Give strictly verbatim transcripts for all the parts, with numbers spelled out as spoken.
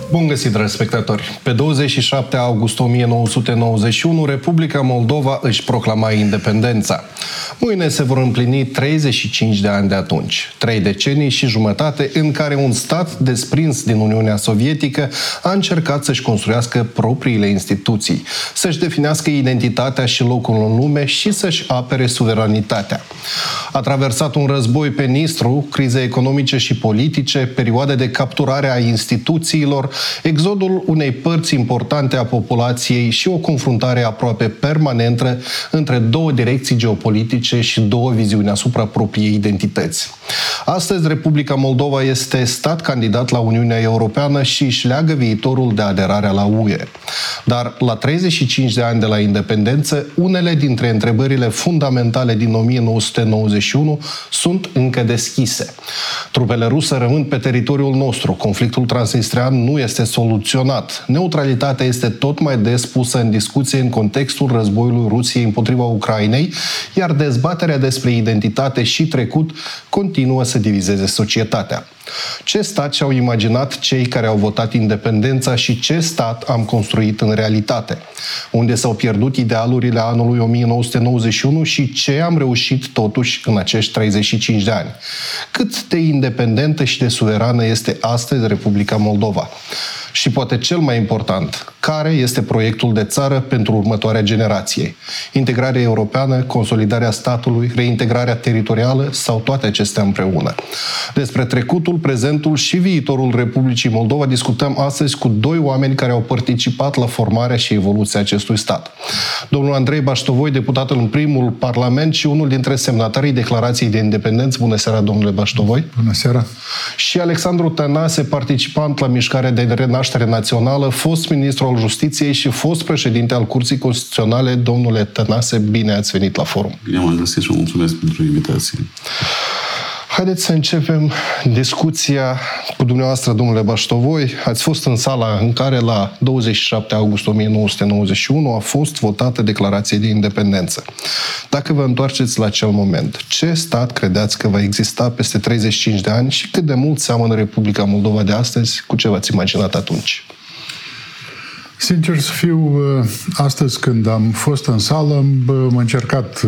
Bun găsit, dragi spectatori! Pe douăzeci și șapte august o mie nouă sute nouăzeci și unu, Republica Moldova își proclama independența. Mâine se vor împlini treizeci și cinci de ani de atunci. Trei decenii și jumătate în care un stat desprins din Uniunea Sovietică a încercat să-și construiască propriile instituții, să-și definească identitatea și locul în lume și să-și apere suveranitatea. A traversat un război penistru, crize economice și politice, perioade de capturare a instituțiilor, exodul unei părți importante a populației și o confruntare aproape permanentă între două direcții geopolitice și două viziuni asupra propriei identități. Astăzi, Republica Moldova este stat candidat la Uniunea Europeană și își leagă viitorul de aderarea la U E. Dar la treizeci și cinci de ani de la independență, unele dintre întrebările fundamentale din o mie nouă sute nouăzeci și unu sunt încă deschise. Trupele ruse rămân pe teritoriul nostru, conflictul transnistrian nu este soluționat, neutralitatea este tot mai des pusă în discuție în contextul războiului Rusiei împotriva Ucrainei, iar dezbaterea despre identitate și trecut continuă să divizeze societatea. Ce stat și-au imaginat cei care au votat independența și ce stat am construit în realitate? Unde s-au pierdut idealurile anului o mie nouă sute nouăzeci și unu și ce am reușit totuși în acești treizeci și cinci de ani? Cât de independentă și de suverană este astăzi Republica Moldova? Și poate cel mai important, care este proiectul de țară pentru următoarea generație? Integrarea europeană, consolidarea statului, reintegrarea teritorială sau toate acestea împreună? Despre trecutul, prezentul și viitorul Republicii Moldova discutăm astăzi cu doi oameni care au participat la formarea și evoluția acestui stat. Domnul Andrei Baștovoi, deputat în primul Parlament și unul dintre semnatarii Declarației de Independență. Bună seara, domnule Baștovoi! Bună seara! Și Alexandru Tănase, participant la Mișcarea de Renaștere Națională, fost ministru al Justiției și fost președinte al Curții Constituționale. Domnule Tănase, bine ați venit la forum. Bine m-am găsit și mulțumesc pentru invitație. Haideți să începem discuția cu dumneavoastră, domnule Baștovoi. Ați fost în sala în care la douăzeci și șapte august o mie nouă sute nouăzeci și unu a fost votată Declarația de Independență. Dacă vă întoarceți la acel moment, ce stat credeați că va exista peste treizeci și cinci de ani și cât de mult seamănă Republica Moldova de astăzi cu ce v-ați imaginat atunci? Sincer să fiu, astăzi când am fost în sală, am încercat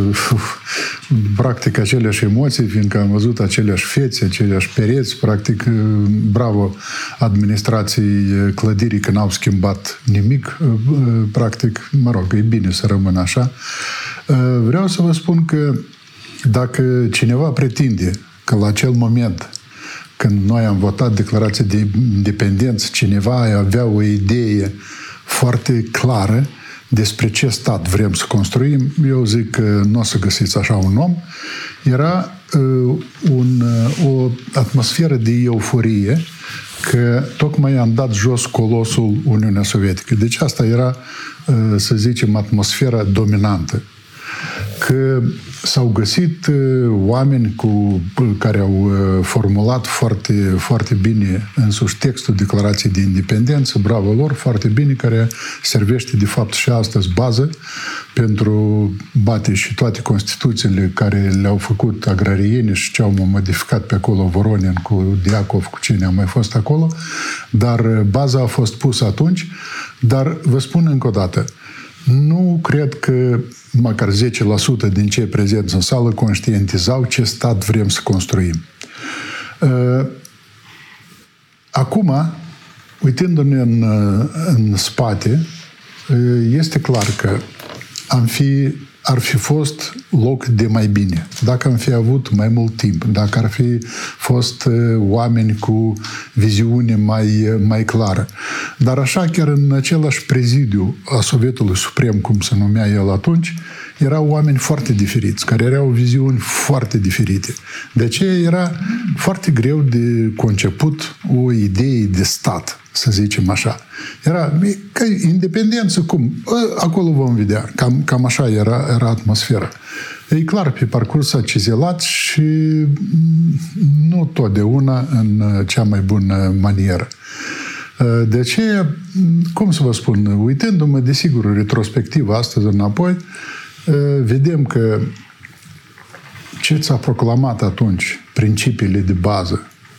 practic aceleași emoții, fiindcă am văzut aceleași fețe, aceleași pereți, practic bravo administrației clădirii că n-au schimbat nimic, practic, mă rog, e bine să rămână așa. Vreau să vă spun că dacă cineva pretinde că la acel moment când noi am votat Declarația de Independență, cineva avea o idee foarte clară despre ce stat vrem să construim, eu zic că nu o să găsiți așa un om. Era uh, un, uh, o atmosferă de euforie că tocmai am dat jos colosul Uniunea Sovietică. Deci asta era, uh, să zicem, atmosfera dominantă. Că s-au găsit uh, oameni cu, care au uh, formulat foarte, foarte bine însuși textul Declarației de Independență, bravo lor, foarte bine, care servește de fapt și astăzi bază pentru bate și toate Constituțiile care le-au făcut agrarieni și ce au modificat pe acolo Voronin cu Diacov, cu cine a mai fost acolo, dar baza a fost pusă atunci, dar vă spun încă o dată, nu cred că măcar zece la sută din cei prezenți în sală conștientizau ce stat vrem să construim. Acum, uitându-ne în, în spate, este clar că am fi, ar fi fost loc de mai bine. Dacă am fi avut mai mult timp, dacă ar fi fost oameni cu viziune mai, mai clară. Dar așa, chiar în același prezidiu a Sovietului Suprem, cum se numea el atunci, erau oameni foarte diferiți, care erau viziuni foarte diferite. De aceea era foarte greu de conceput o idee de stat, să zicem așa. Era că independență, cum? Acolo vom vedea. Cam, cam așa era, era atmosfera. E clar, pe parcurs a cizelat și nu totdeauna în cea mai bună manieră. De aceea, cum să vă spun, uitându-mă, desigur, retrospectiv astăzi înapoi, vedem că ce ți-a proclamat atunci principiile de bază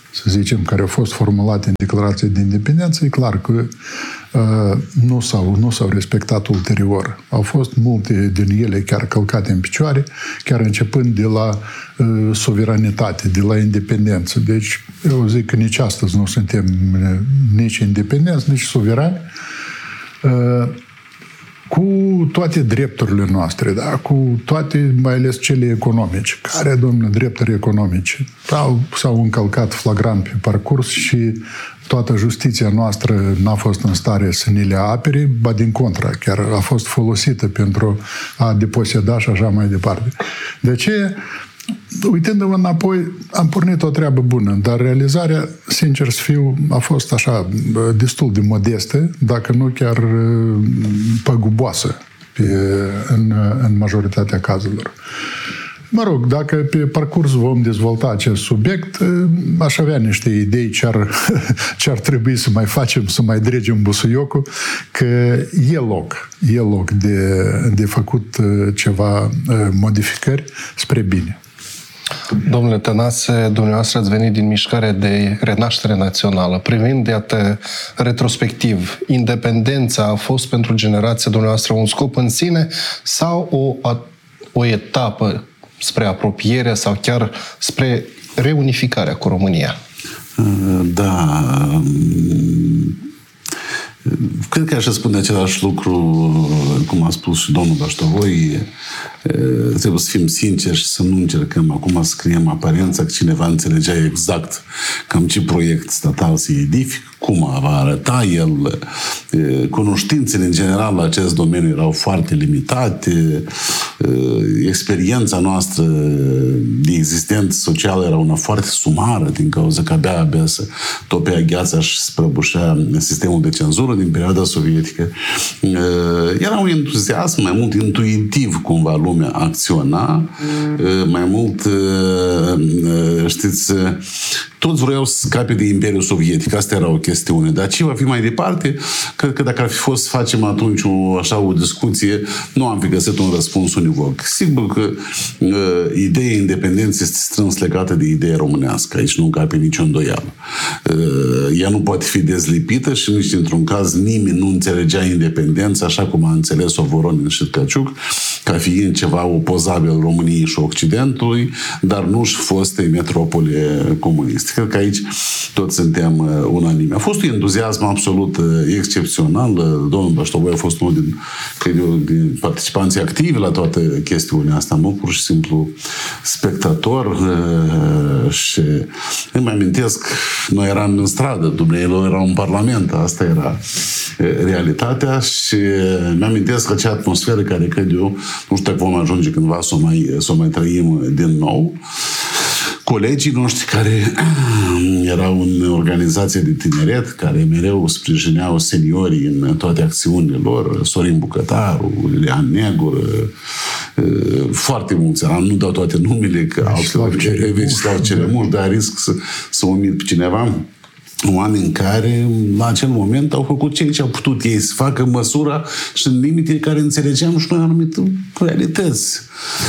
să zicem, care au fost formulate în Declarația de Independență, e clar că uh, nu, s-au, nu s-au respectat ulterior. Au fost multe din ele chiar călcate în picioare, chiar începând de la uh, suveranitate, de la independență. Deci, eu zic că nici astăzi nu suntem nici independenți, nici suverani. Uh, cu toate drepturile noastre, da? Cu toate, mai ales cele economice. Care, domnule, drepturi economice? Sau, s-au încălcat flagrant pe parcurs și toată justiția noastră n-a fost în stare să ne le apere, ba din contra, chiar a fost folosită pentru a deposeda și așa mai departe. De ce? Uitându-mă înapoi, am pornit o treabă bună, dar realizarea, sincer să fiu, a fost așa, destul de modestă, dacă nu chiar păguboasă pe, în, în majoritatea cazurilor. Mă rog, dacă pe parcurs vom dezvolta acest subiect, aș avea niște idei ce ar, ce ar trebui să mai facem, să mai dregem busuiocul, că e loc, e loc de, de făcut ceva modificări spre bine. Domnule Tănase, dumneavoastră ați venit din mișcarea de renaștere națională. Privind, iată, retrospectiv, independența a fost pentru generația dumneavoastră un scop în sine sau o, o etapă spre apropiere sau chiar spre reunificarea cu România? Da. Cred că aș spune același lucru, cum a spus și domnul Baștovoi. Trebuie să fim sinceri și să nu încercăm acum să scriem aparența că cineva înțelegea exact cam ce proiect statal se edifică, cum va arăta el. Cunoștințele în general la acest domeniu erau foarte limitate, experiența noastră de existență socială era una foarte sumară, din cauza că abia, abia să topea gheața și se prăbușea sistemul de cenzură din perioada sovietică. Era un entuziasm mai mult intuitiv cumva lumea acționa, mai mult, știți, toți vreau să scape de Imperiul Sovietic. Asta era o chestiune. Dar ce va fi mai departe? Cred că dacă ar fi fost să facem atunci o, așa o discuție, nu am fi găsit un răspuns univoc. Sigur că uh, ideea independenței este strâns legată de ideea românească. Aici nu cape nicio îndoială. Uh, ea nu poate fi dezlipită și nici într-un caz nimeni nu înțelegea independența așa cum a înțeles-o Voronin și Tkaciuc, ca fiind ceva opozabil României și Occidentului, dar nu-și foste metropole comuniste. Cred că aici toți suntem unanimi. A fost un entuziasm absolut excepțional. Domnul Baștovoi a fost unul din, cred eu, din participanții activi la toată chestiunea asta, nu pur și simplu spectator. Și îmi amintesc, noi eram în stradă, dumneavoastră erau în Parlament, asta era realitatea și mi-amintesc acea atmosferă care, cred eu, nu știu dacă vom ajunge cândva să o mai, să o mai trăim din nou. Colegii noștri care erau în organizație de tineret, care mereu sprijineau seniorii în toate acțiunile lor, Sorin Bucătaru, Ilean Negur, foarte mulți erau, nu dau toate numele, că Vecislav Ceremuș, dar risc să, să omit pe cineva. Oameni care, la acel moment, au făcut ceea ce au putut ei să facă măsura și în limitele care înțelegeam și noi anumite realități.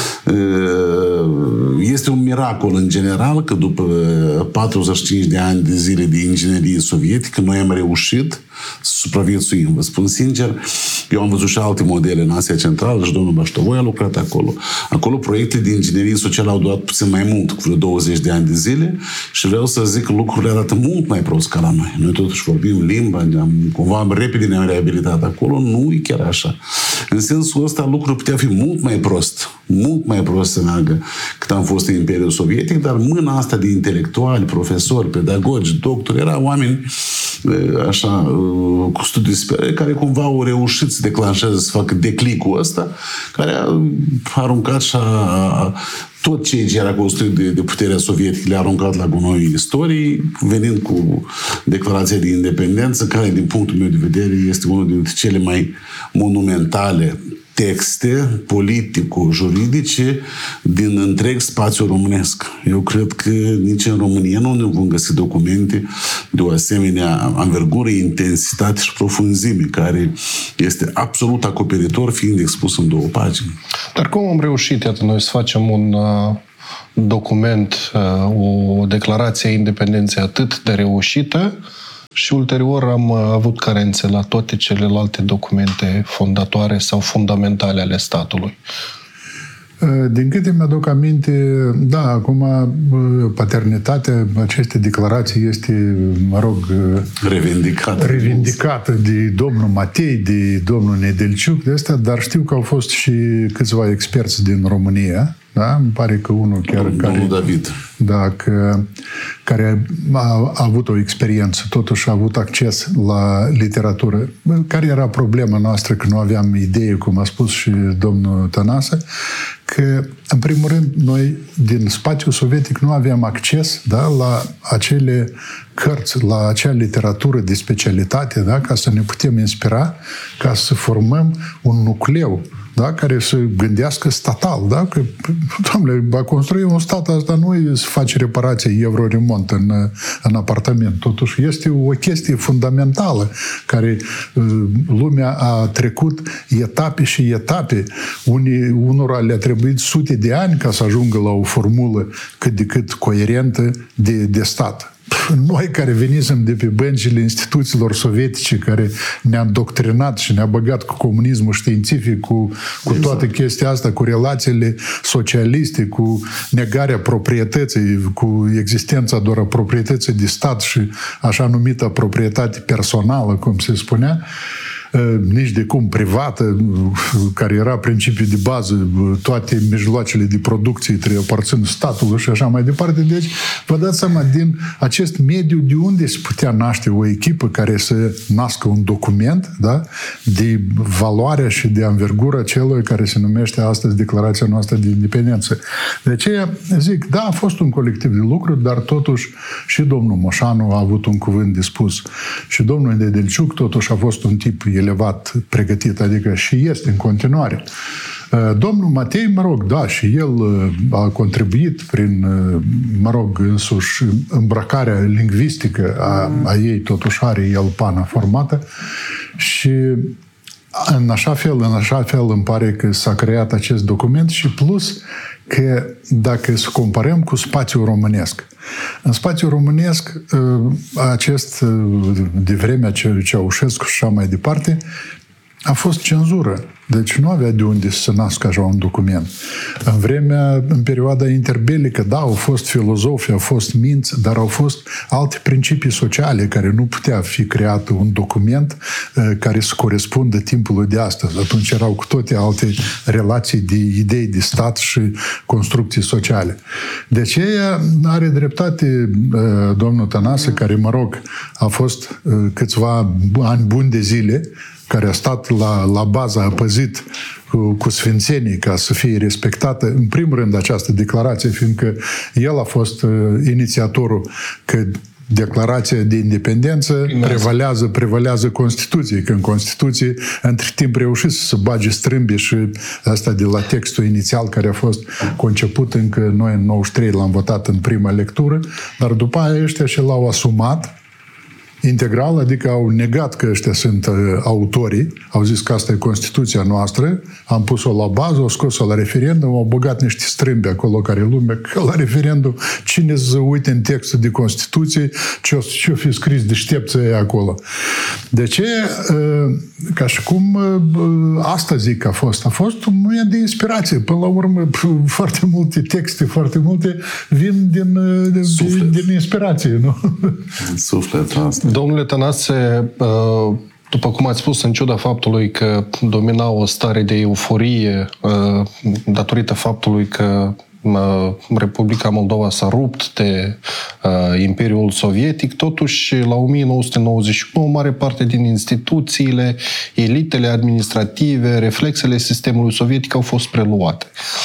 Este un miracol, în general, că după patruzeci și cinci de ani de zile de inginerie sovietică, noi am reușit să supraviețuim. Vă spun sincer, eu am văzut și alte modele în Asia Centrală și domnul Baștovoi a lucrat acolo. Acolo proiectele de inginerie socială au durat puțin mai mult, cu vreo douăzeci de ani de zile și vreau să zic că lucrurile arată mult mai prost ca la noi. Noi totuși vorbim limba, am, cumva repede ne-am reabilitat acolo, nu e chiar așa. În sensul ăsta lucrurile putea fi mult mai prost, mult mai prost să meargă cât am fost în Imperiul Sovietic, dar mâna asta de intelectuali, profesori, pedagogi, doctori, erau oameni așa, cu studii superiore, care cumva au reușit să declanșeze, să facă declicul ăsta, care a aruncat și a, tot ceea ce era construit de, de puterea sovietică le-a aruncat la gunoiul istoriei, venind cu declarația de independență, care, din punctul meu de vedere, este unul dintre cele mai monumentale texte politico-juridice din întreg spațiul românesc. Eu cred că nici în România nu ne vom găsi documente de o asemenea anvergură, intensitate și profunzime, care este absolut acoperitor, fiind expus în două pagini. Dar cum am reușit, iată, noi să facem un, document, o declarație a independenței atât de reușită și ulterior am avut carențe la toate celelalte documente fondatoare sau fundamentale ale statului. Din câte mi-aduc aminte, da, acum paternitatea acestei declarații este, mă rog, revindicată, revindicată de domnul Matei, de domnul Nedelciuc, de astea, dar știu că au fost și câțiva experți din România, da? Îmi pare că unul chiar domnul care... David. Da, că, care a, a avut o experiență, totuși a avut acces la literatură. Care era problema noastră, că nu aveam idee, cum a spus și domnul Tănase, că, în primul rând, noi din spațiul sovietic nu aveam acces, da, la acele cărți, la acea literatură de specialitate, da, ca să ne putem inspira, ca să formăm un nucleu, da, care să gândească statal, da? Că, doamne, a construi un stat, asta nu e să faci reparație, euro-remont în, în apartament. Totuși este o chestie fundamentală care lumea a trecut etape și etape. Unii, unora le-a trebuit sute de ani ca să ajungă la o formulă cât de cât coerentă de, de stat. Noi care venisem de pe băncile instituțiilor sovietice, care ne-a doctrinat și ne-a băgat cu comunismul științific, cu, cu toată chestia asta, cu relațiile socialiste, cu negarea proprietății, cu existența doar a proprietății de stat și așa numită proprietate personală, cum se spunea, nici de cum privată, care era principiul de bază, toate mijloacele de producție trebuie aparțin statului și așa mai departe. Deci, vă dați seama, din acest mediu, de unde se putea naște o echipă care să nască un document, da, de valoare și de anvergură celui care se numește astăzi Declarația noastră de Independență. De aceea, zic, da, a fost un colectiv de lucru, dar totuși și domnul Moșanu a avut un cuvânt de spus. Și domnul Nedelciuc totuși a fost un tip elevat, pregătit, adică și este în continuare. Domnul Matei, mă rog, da, și el a contribuit prin, mă rog, însuși îmbrăcarea lingvistică a, a ei, totuși are el pana formată și în așa fel, în așa fel îmi pare că s-a creat acest document și plus că dacă să comparăm cu spațiul românesc. În spațiul românesc, acest, de vremea Ceaușescu și așa mai departe, a fost cenzură. Deci nu avea de unde să nască așa un document. În vremea, în perioada interbelică, da, au fost filozofi, au fost minți, dar au fost alte principii sociale care nu putea fi creat un document uh, care să corespundă timpului de astăzi. Atunci erau cu toate alte relații de idei de stat și construcții sociale. De aceea are dreptate uh, domnul Tănase, care, mă rog, a fost uh, câțiva ani buni de zile, care a stat la, la bază, a păzit cu, cu sfințenii ca să fie respectată, în primul rând, această declarație, fiindcă el a fost uh, inițiatorul că Declarația de Independență prevalează, prevalează Constituției, că în Constituție între timp reușit să se bage strâmbe și asta de la textul inițial care a fost conceput încă noi în nouăzeci și trei l-am votat în prima lectură, dar după aia ăștia și l-au asumat integral, adică au negat că ăștia sunt uh, autorii, au zis că asta e Constituția noastră, am pus-o la bază, au scos-o la referendum, au băgat niște strâmbi acolo care lumea, că la referendum cine să uite în textul de Constituție ce-o, ce-o fi scris deștepții acolo. De ce? Uh, ca și cum uh, asta zic că a fost. A fost un moment de inspirație. Până la urmă, foarte multe texte, foarte multe vin din, din, din inspirație, nu? Suflet asta. Domnule Tănase, după cum ați spus, în ciuda faptului că domina o stare de euforie datorită faptului că Republica Moldova s-a rupt de Imperiul Sovietic, totuși la o mie nouă sute nouăzeci și unu o mare parte din instituțiile, elitele administrative, reflexele sistemului sovietic au fost preluate.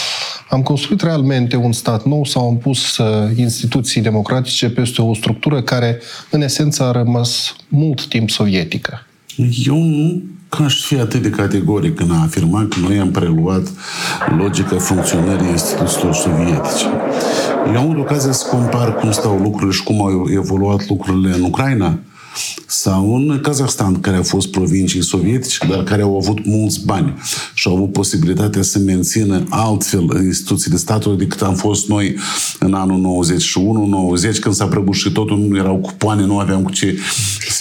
Am construit realmente un stat nou sau am pus uh, instituții democratice peste o structură care, în esență, a rămas mult timp sovietică? Eu nu aș fi atât de categoric în a afirma că noi am preluat logica funcționării instituțiilor sovietice. Eu am avut ocazia să compar cum stau lucrurile și cum au evoluat lucrurile în Ucraina. sau în Kazahstan, care au fost provincii sovietice, dar care au avut mulți bani și au avut posibilitatea să mențină altfel instituțiile statului decât am fost noi în anul nouăzeci și unu nouăzeci, când s-a prăbușit totul, nu erau cupoane, nu aveam cu ce